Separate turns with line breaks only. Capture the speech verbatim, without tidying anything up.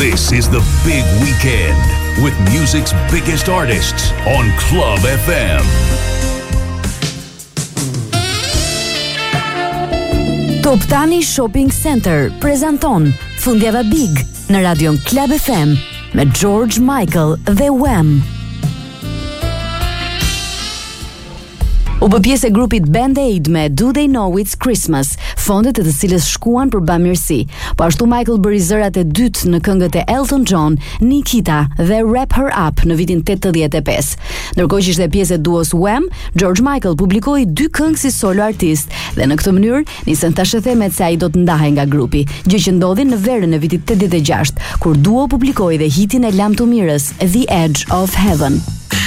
This is the big weekend with music's biggest artists on Club F M.
Top Tani Shopping Center prezanton Fundjava Big në radion Club F M me George Michael dhe Wham. U bë pjesë e grupit Band Aid me Do They Know It's Christmas, fondet e të cilës shkuan për bamirësi. Po ashtu Michael bëri zërat e dytë në këngët e Elton John, Nikita dhe Wrap Her Up në vitin tetëdhjetë e pesë. Ndërkohë që ishte pjesë e duos Wham, George Michael publikoi dy këngë si solo artist dhe në këtë mënyrë nisën ta shëthemet se ai do të ndahej nga grupi, gjë që ndodhi në verën e vitit tetëdhjetë e gjashtë, kur duo publikoi dhe hitin e lam të mirës The Edge of Heaven.